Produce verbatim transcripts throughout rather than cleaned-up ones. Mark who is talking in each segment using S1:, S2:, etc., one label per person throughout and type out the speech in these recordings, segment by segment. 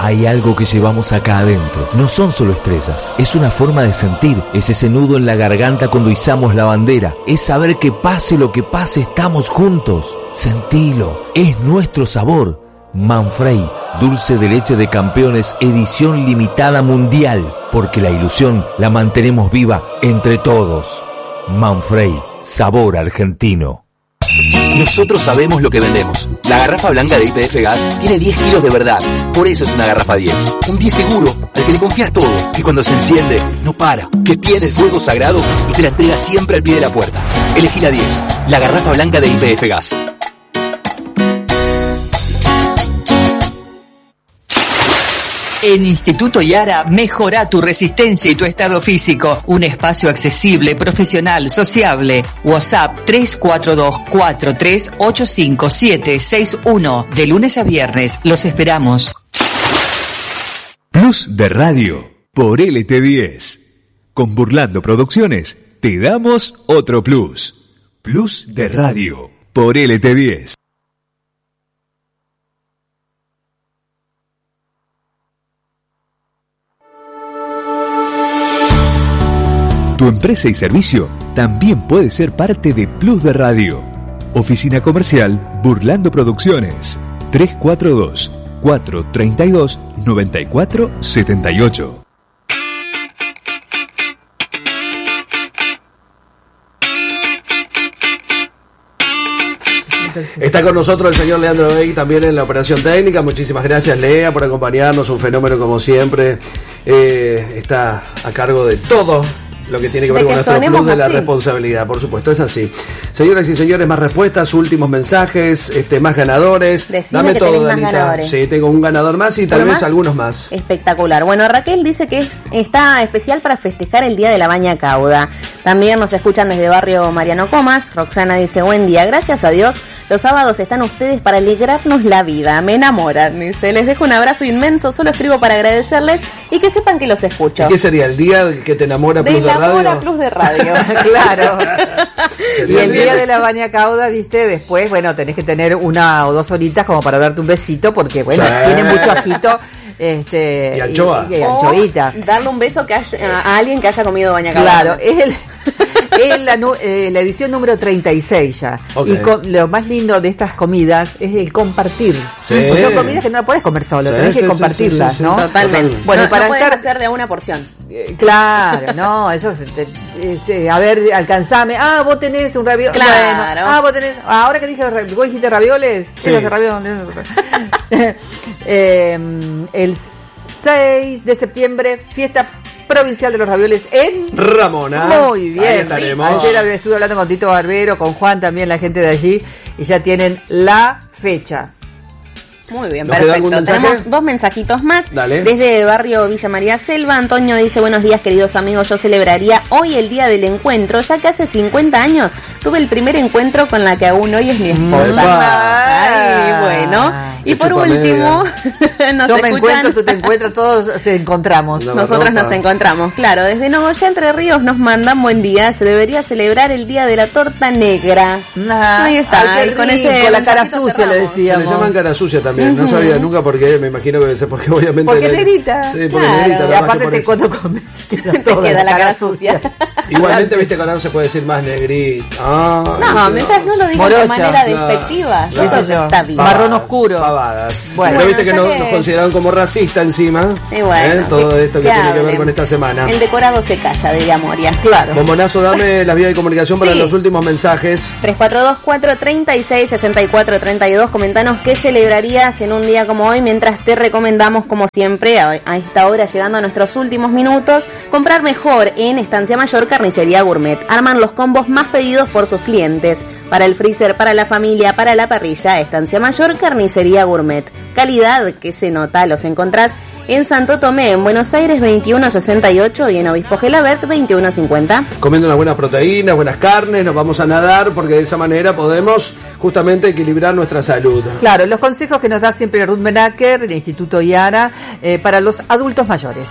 S1: Hay algo que llevamos acá adentro. No son solo estrellas. Es una forma de sentir. Es ese nudo en la garganta cuando izamos la bandera. Es saber que pase lo que pase, estamos juntos. Sentilo. Es nuestro sabor. Manfrey, dulce de leche de campeones, edición limitada mundial. Porque la ilusión la mantenemos viva entre todos. Manfrey, sabor argentino.
S2: Nosotros sabemos lo que vendemos. La garrafa blanca de Y P F Gas tiene diez kilos de verdad. Por eso es una garrafa diez. Un diez seguro, al que le confías todo. Que cuando se enciende, no para. Que tiene el fuego sagrado y te la entrega siempre al pie de la puerta. Elegí la diez. La garrafa blanca de Y P F Gas.
S3: En Instituto Yara, mejora tu resistencia y tu estado físico. Un espacio accesible, profesional, sociable. WhatsApp tres cuatro dos cuatro tres ocho cinco siete seis uno. De lunes a viernes, los esperamos.
S4: Plus de Radio por L T diez. Con Burlando Producciones te damos otro plus. Plus de Radio por L T diez. Tu empresa y servicio también puede ser parte de Plus de Radio. Oficina Comercial Burlando Producciones. tres cuatro dos cuatro tres dos nueve cuatro siete ocho.
S5: Está con nosotros el señor Leandro Bey también en la operación técnica. Muchísimas gracias, Lea, por acompañarnos. Un fenómeno como siempre. Eh, está a cargo de todo lo que tiene que ver con nuestro plus de la responsabilidad, por supuesto, es así. Señoras y señores, más respuestas, últimos mensajes, este, más ganadores.
S6: Decime
S5: Dame
S6: que
S5: todo,
S6: tenés
S5: Danita.
S6: más ganadores.
S5: Sí, tengo un ganador más y tal vez
S6: más?
S5: algunos más.
S6: Espectacular. Bueno, Raquel dice que es, está especial para festejar el Día de la Baña Cauda. También nos escuchan desde Barrio Mariano Comas. Roxana dice, buen día, gracias a Dios. Los sábados están ustedes para alegrarnos la vida. Me enamoran. Dice, les dejo un abrazo inmenso. Solo escribo para agradecerles y que sepan que los escucho.
S5: ¿Y qué sería? ¿El día que te enamora Plus de,
S6: de
S5: Radio?
S6: enamora Plus de Radio.
S7: Claro. Y el día de la baña cauda, viste, después, bueno, tenés que tener una o dos horitas como para darte un besito, porque, bueno,
S5: sí,
S7: tiene mucho ajito. Este,
S5: y anchoa.
S7: Y, y anchoita.
S6: O darle un beso que haya, a alguien que haya comido baña cauda.
S7: Claro, es el... Es la, eh, la edición número treinta y seis ya. Okay. Y con, lo más lindo de estas comidas es el compartir.
S5: Sí.
S7: Pues son comidas que no puedes comer solo, sí, tenés sí, que compartirlas, sí, sí, sí,
S6: ¿no?
S7: Sí.
S6: Totalmente.
S7: Bueno,
S6: no,
S7: para
S6: no
S7: estar...
S6: hacer de una porción.
S7: Eh, claro, no, eso es, es, es, a ver, alcanzame. Ah, vos tenés un ravioli.
S6: Claro.
S7: Bueno, ah, vos tenés. Ahora que dije, vos dijiste ravioles. Sí, los ravioles. eh, el seis de septiembre, fiesta provincial de los ravioles en
S5: Ramona.
S7: Muy bien. Ayer estuve hablando con Tito Barbero, con Juan también, la gente de allí, y ya tienen la fecha.
S6: Muy bien, perfecto. Tenemos dos mensajitos más.
S5: Dale.
S6: Desde Barrio Villa María Selva, Antonio dice, buenos días queridos amigos, yo celebraría hoy el día del encuentro, ya que hace cincuenta años tuve el primer encuentro con la que aún hoy es mi esposa. Ay, bueno. Y por último, nos
S7: yo
S6: escuchan...
S7: me encuentro, tú te encuentras, todos se encontramos.
S6: No, Nosotros nos encontramos, claro. Desde Nogoyá, Entre Ríos, nos mandan buen día. Se debería celebrar el día de la torta negra.
S7: Ah,
S6: ahí está,
S7: ay,
S6: con ese
S7: con la cara sucia cerramos. Le decíamos.
S5: Se le llaman cara sucia también. Uh-huh. No sabía nunca por qué, me imagino que debe ser porque obviamente...
S7: Porque negrita.
S5: Sí, porque claro. negrita.
S7: Y aparte te cuando comes te queda,
S6: te queda la cara sucia.
S5: Igualmente, viste, con ahora se puede decir más negrita. Ah,
S6: no, mientras no lo digas de manera despectiva.
S5: Claro,
S6: eso
S7: claro.
S6: Está bien.
S7: Marrón oscuro.
S5: Pavadas.
S7: Bueno,
S5: pero viste que,
S6: bueno,
S5: nos,
S6: que
S5: nos consideraron como racista encima.
S6: Y bueno,
S5: ¿eh? Todo esto que, que tiene que ver con esta semana.
S6: El decorado se calla, diría Moria.
S7: Claro.
S5: Bombonazo, dame las vías de comunicación sí. para los últimos mensajes.
S6: tres cuatro dos cuatro tres seis seis cuatro tres dos. Comentanos qué celebrarías en un día como hoy, mientras te recomendamos, como siempre, a, a esta hora, llegando a nuestros últimos minutos, comprar mejor en Estancia Mayor Carnicería Gourmet. Arman los combos más pedidos por sus clientes. Para el freezer, para la familia, para la parrilla, Estancia Mayor Carnicería Gourmet. Calidad que se nota, los encontrás en Santo Tomé, en Buenos Aires veintiuno sesenta y ocho y en Obispo Gelabert veintiuno cincuenta.
S5: Comiendo unas buenas proteínas, buenas carnes, nos vamos a nadar porque de esa manera podemos justamente equilibrar nuestra salud.
S7: Claro, los consejos que nos da siempre Ruth Menaker del Instituto Yara eh, para los adultos mayores.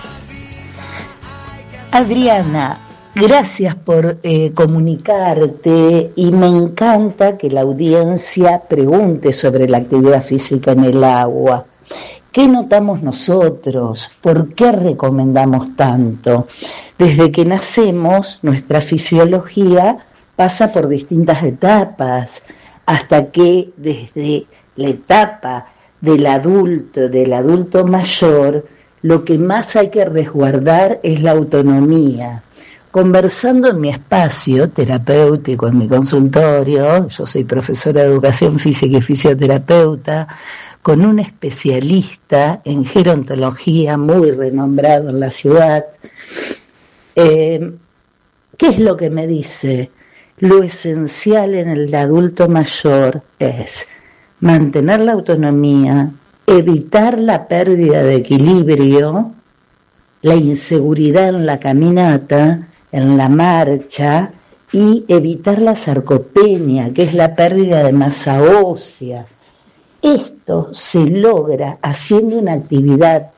S8: Adriana, gracias por eh, comunicarte y me encanta que la audiencia pregunte sobre la actividad física en el agua. ¿Qué notamos nosotros? ¿Por qué recomendamos tanto? Desde que nacemos, nuestra fisiología pasa por distintas etapas, hasta que desde la etapa del adulto, del adulto mayor, lo que más hay que resguardar es la autonomía. Conversando en mi espacio terapéutico, en mi consultorio, yo soy profesora de educación física y fisioterapeuta, con un especialista en gerontología muy renombrado en la ciudad, eh, ¿qué es lo que me dice? Lo esencial en el adulto mayor es mantener la autonomía, evitar la pérdida de equilibrio, la inseguridad en la caminata, en la marcha, y evitar la sarcopenia, que es la pérdida de masa ósea. Esto se logra haciendo una actividad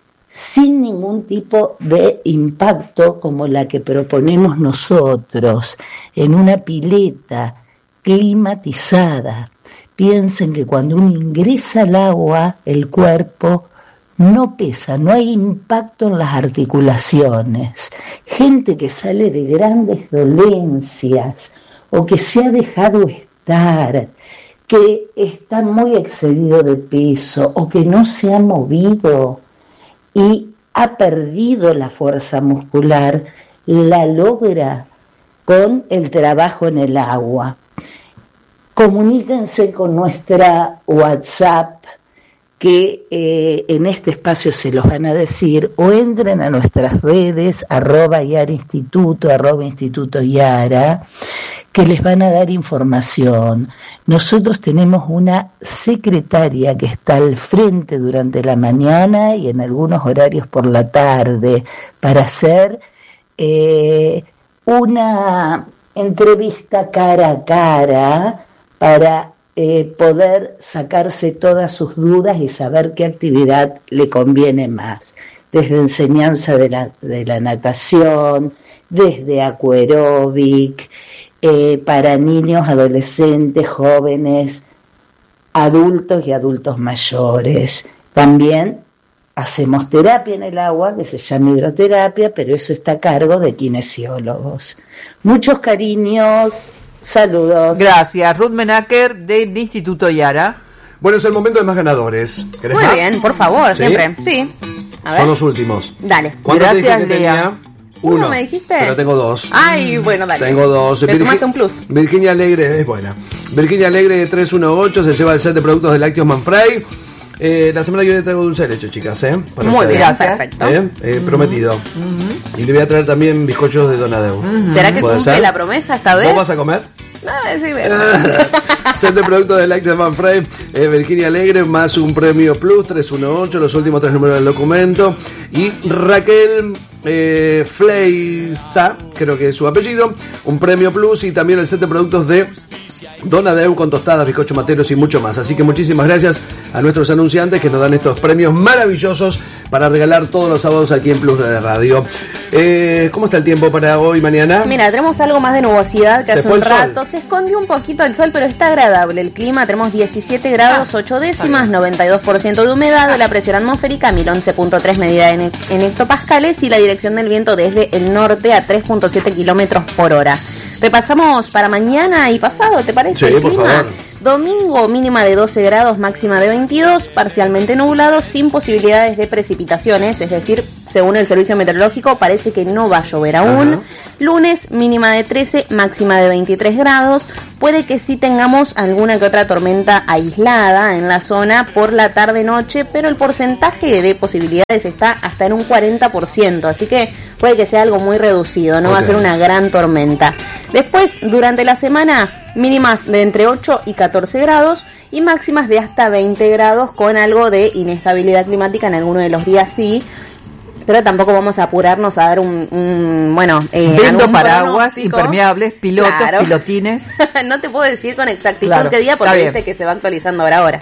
S8: sin ningún tipo de impacto como la que proponemos nosotros, en una pileta climatizada. Piensen que cuando uno ingresa al agua, el cuerpo no pesa, no hay impacto en las articulaciones. Gente que sale de grandes dolencias o que se ha dejado estar, que está muy excedido de peso o que no se ha movido y ha perdido la fuerza muscular, la logra con el trabajo en el agua. Comuníquense con nuestra WhatsApp, que eh, en este espacio se los van a decir, o entren a nuestras redes, arroba Yara Instituto, arroba Instituto Yara, que les van a dar información. Nosotros tenemos una secretaria que está al frente durante la mañana y en algunos horarios por la tarde para hacer eh, una entrevista cara a cara para eh, poder sacarse todas sus dudas y saber qué actividad le conviene más. Desde enseñanza de la, de la natación, desde acuaróbic, Eh, para niños, adolescentes, jóvenes, adultos y adultos mayores. También hacemos terapia en el agua, que se llama hidroterapia, pero eso está a cargo de kinesiólogos. Muchos cariños, saludos.
S7: Gracias, Ruth Menaker del Instituto Yara.
S5: Bueno, es el momento de más ganadores. ¿Querés
S6: Muy
S5: más?
S6: bien, por favor,
S5: ¿Sí?
S6: siempre. Sí. A ver.
S5: Son los últimos.
S6: Dale.
S5: ¿Cuántos te
S7: Gracias,
S5: dije que
S7: Lea.
S5: tenía?
S6: Uno,
S5: Uno,
S6: me dijiste.
S5: pero tengo dos.
S6: Ay, bueno, dale.
S5: Tengo dos.
S6: Te
S5: Virgi-
S6: sumaste un plus.
S5: Virginia Alegre es buena. Virginia Alegre de tres uno ocho se lleva el set de productos de Lácteos Manfrey. Eh, la semana que viene traigo dulce de leche, chicas, ¿eh? Para
S6: Muy
S5: ustedes.
S6: bien, perfecto.
S5: ¿Eh? Eh, prometido. Y le voy a traer también bizcochos de Donadeu.
S6: ¿Será que
S5: ¿Puede
S6: cumple
S5: ser?
S6: la promesa esta vez?
S5: ¿Vos vas a comer?
S6: No, sí, bueno.
S5: Set de productos de Lácteos Manfrey, eh, Virginia Alegre, más un premio plus, tres uno ocho, los últimos tres números del documento. Y Raquel eh, Fleiza, creo que es su apellido, un premio plus y también el set de productos de Donadeu con tostadas, bizcochos materos y mucho más. Así que muchísimas gracias a nuestros anunciantes que nos dan estos premios maravillosos para regalar todos los sábados aquí en Plus de Radio. Eh, ¿Cómo está el tiempo para hoy, mañana?
S6: Mira, tenemos algo más de nubosidad que
S5: Se
S6: hace
S5: fue
S6: un
S5: el sol.
S6: rato. Se escondió un poquito el sol, pero está agradable el clima. Tenemos diecisiete grados, ocho décimas, noventa y dos por ciento de humedad, la presión atmosférica mil once punto tres medida en, en hectopascales y la dirección del viento desde el norte a tres punto siete kilómetros por hora. Repasamos para mañana y pasado, ¿te parece?
S5: Sí,
S6: el
S5: por
S6: clima.
S5: favor.
S6: Domingo mínima de doce grados, máxima de veintidós, parcialmente nublado, sin posibilidades de precipitaciones, es decir, según el servicio meteorológico parece que no va a llover aún.
S5: Ajá.
S6: Lunes mínima de trece, máxima de veintitrés grados, puede que sí tengamos alguna que otra tormenta aislada en la zona por la tarde-noche, pero el porcentaje de posibilidades está hasta en un cuarenta por ciento, así que puede que sea algo muy reducido, no
S5: Ok.
S6: va a ser una gran tormenta. Después, durante la semana, mínimas de entre ocho y catorce grados y máximas de hasta veinte grados con algo de inestabilidad climática en alguno de los días, sí. Pero tampoco vamos a apurarnos a dar un, un bueno, eh,
S7: Viendo
S6: algún
S7: paraguas,
S6: pronóstico.
S7: impermeables, pilotos,
S6: Claro.
S7: pilotines.
S6: No te puedo decir con exactitud
S7: Claro,
S6: qué día porque
S7: está bien.
S6: viste que se va actualizando ahora ahora.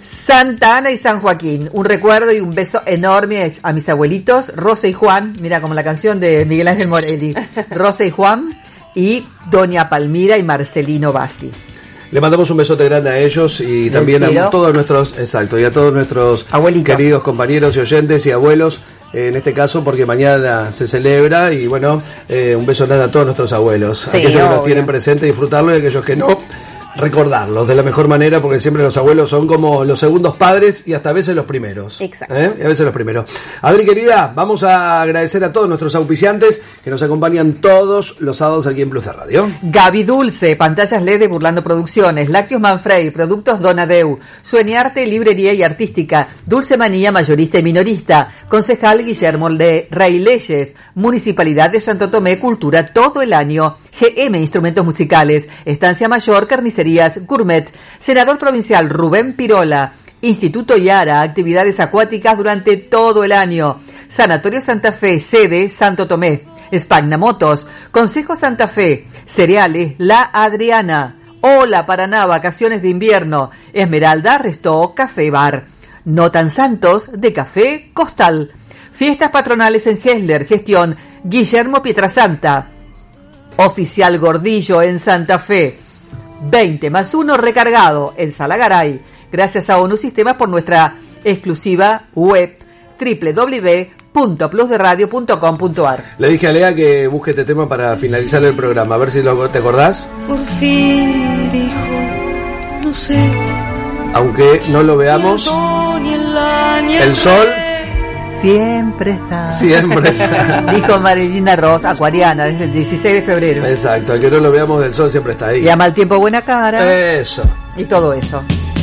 S7: Santa Ana y San Joaquín, un recuerdo y un beso enorme a mis abuelitos, Rosa y Juan, mira como la canción de Miguel Ángel Morelli, Rosa y Juan, y Doña Palmira y Marcelino Bassi.
S5: Le mandamos un besote grande a ellos y también a todos nuestros, exacto, y a todos nuestros Abuelito. queridos compañeros y oyentes y abuelos, eh, en este caso porque mañana se celebra y bueno, eh, un beso grande a todos nuestros abuelos, sí, aquellos obvio. que nos tienen presente, disfrutarlo, y aquellos que no, recordarlos de la mejor manera, porque siempre los abuelos son como los segundos padres y hasta a veces los primeros.
S6: Exacto.
S5: ¿Eh? Y a veces los primeros. Adri, querida, vamos a agradecer a todos nuestros auspiciantes que nos acompañan todos los sábados aquí en Plus de Radio.
S7: Gaby Dulce, pantallas L E D de Burlando Producciones, Lácteos Manfrey, Productos Donadeu, Sueñarte, Librería y Artística, Dulce Manía, mayorista y minorista, Concejal Guillermo de Rey Leyes, Municipalidad de Santo Tomé, Cultura todo el año, G M Instrumentos Musicales, Estancia Mayor, Carnicerías Gourmet, Senador Provincial Rubén Pirola, Instituto Yara, actividades acuáticas durante todo el año, Sanatorio Santa Fe, sede Santo Tomé, Spagna Motos, Consejo Santa Fe, Cereales La Adriana, Hola Paraná, vacaciones de invierno, Esmeralda, Restó, Café Bar, Notan Santos, de Café Costal, Fiestas Patronales en Hessler, gestión Guillermo Pietrasanta, Oficial Gordillo en Santa Fe, veinte más uno recargado en Salagaray, gracias a ONU Sistemas por nuestra exclusiva web doble u doble u doble u punto plus de radio punto com punto a r.
S5: Le dije a Lea que busque este tema para finalizar el programa, a ver si lo, te acordás.
S9: Por fin dijo, no sé.
S5: Aunque no lo veamos, el sol
S7: siempre está.
S5: Siempre está.
S7: Dijo Marilina Ross, acuariana, desde el dieciséis de febrero.
S5: Exacto, aunque no lo veamos, el sol siempre está ahí.
S7: Y a mal tiempo, buena cara.
S5: Eso.
S7: Y todo eso.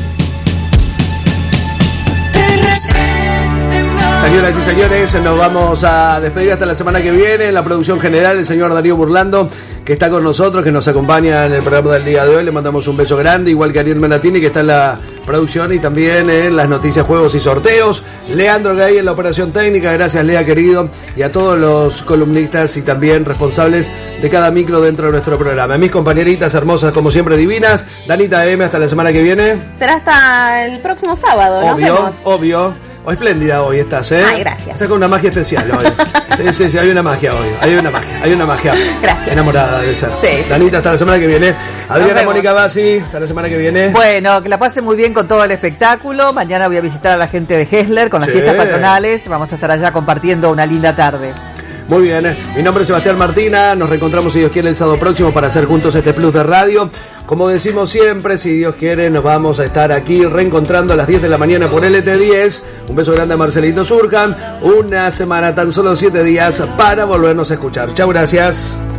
S5: Señoras y señores, nos vamos a despedir hasta la semana que viene. En la producción general, el señor Darío Burlando, que está con nosotros, que nos acompaña en el programa del día de hoy. Le mandamos un beso grande, igual que Ariel Menatini, que está en la producción y también en las noticias, juegos y sorteos. Leandro Gay en la operación técnica. Gracias, Lea, querido. Y a todos los columnistas y también responsables de cada micro dentro de nuestro programa. Mis compañeritas hermosas, como siempre, divinas. Danita M, hasta la semana que viene.
S6: Será hasta el próximo sábado.
S5: Obvio,
S6: nos vemos.
S5: obvio. Oh, espléndida hoy estás, ¿eh?
S6: Ay, gracias.
S5: Estás con una magia especial hoy. Sí, sí, sí, hay una magia hoy. Hay una magia, hay una magia.
S6: Gracias.
S5: Enamorada debe ser.
S6: Sí, sí,
S5: Danita,
S6: sí.
S5: hasta la semana que viene. Adriana Mónica Bassi, hasta la semana que viene.
S7: Bueno, que la pase muy bien con todo el espectáculo. Mañana voy a visitar a la gente de Hessler con las
S5: Sí.
S7: fiestas patronales. Vamos a estar allá compartiendo una linda tarde.
S5: Muy bien, mi nombre es Sebastián Martina, nos reencontramos si Dios quiere el sábado próximo para hacer juntos este Plus de Radio. Como decimos siempre, si Dios quiere nos vamos a estar aquí reencontrando a las diez de la mañana por L T diez. Un beso grande a Marcelito Surjan, una semana, tan solo siete días para volvernos a escuchar. Chau, gracias.